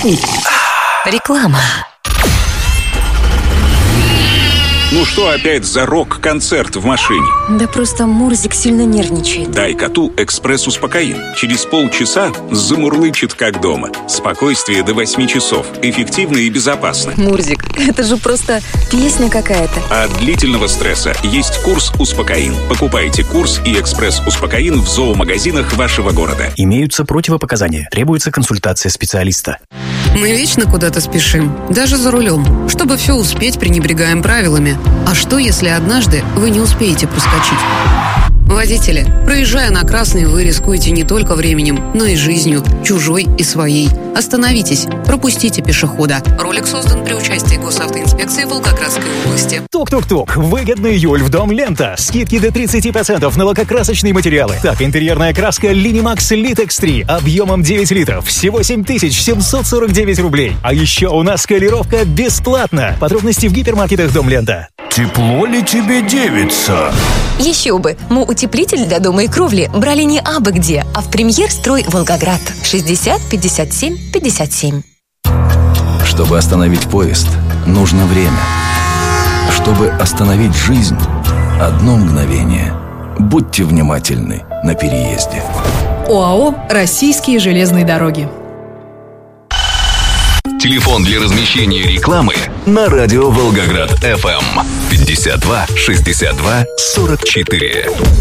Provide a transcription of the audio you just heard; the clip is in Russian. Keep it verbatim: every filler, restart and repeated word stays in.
пахнет? Реклама. Ну что опять за рок-концерт в машине? Да просто Мурзик сильно нервничает. Дай коту экспресс-успокоин. Через полчаса замурлычет как дома. Спокойствие до восьми часов. Эффективно и безопасно. Мурзик, это же просто песня какая-то. От длительного стресса есть курс «Успокоин». Покупайте курс и экспресс-успокоин в зоомагазинах вашего города. Имеются противопоказания. Требуется консультация специалиста. Мы вечно куда-то спешим, даже за рулем. Чтобы все успеть, пренебрегаем правилами. А что, если однажды вы не успеете проскочить? Водители, проезжая на красный, вы рискуете не только временем, но и жизнью, чужой и своей. Остановитесь, пропустите пешехода. Ролик создан при участии Госавтоинспекции Волгоградской области. Тук-тук-тук. Выгодный июль в Дом Лента. Скидки до тридцать процентов на лакокрасочные материалы. Так, интерьерная краска Linimax Litex три объемом девять литров. Всего семь тысяч семьсот сорок девять рублей. А еще у нас колировка бесплатно. Подробности в гипермаркетах Дом Лента. Тепло ли тебе, девица? Еще бы. Мы утеплитель для дома и кровли брали не абы где, а в Премьер-строй Волгоград. шестьдесят пятьдесят семь пятьдесят семь. Чтобы остановить поезд, нужно время. Чтобы остановить жизнь, одно мгновение. Будьте внимательны на переезде. ОАО «Российские железные дороги». Телефон для размещения рекламы на радио Волгоград эф эм пятьдесят два шестьдесят два сорок четыре.